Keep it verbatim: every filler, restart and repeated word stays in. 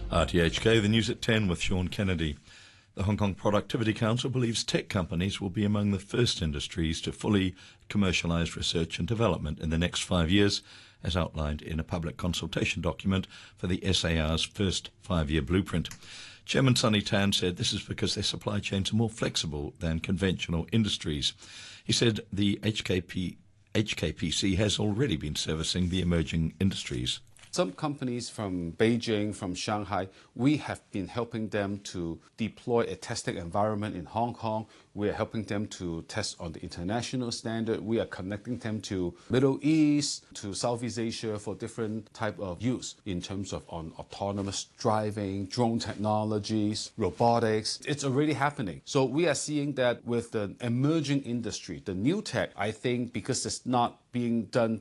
R T H K, the news at ten with Sean Kennedy. The Hong Kong Productivity Council believes tech companies will be among the first industries to fully commercialise research and development in the next five years, as outlined in a public consultation document for the S A R's first five-year blueprint. Chairman Sonny Tan said this is because their supply chains are more flexible than conventional industries. He said the H K P, H K P C has already been servicing the emerging industries. Some companies from Beijing, from Shanghai, we have been helping them to deploy a testing environment in Hong Kong. We are helping them to test on the international standard. We are connecting them to Middle East, to Southeast Asia for different type of use in terms of on autonomous driving, drone technologies, robotics. It's already happening. So we are seeing that with the emerging industry, the new tech, I think because it's not being done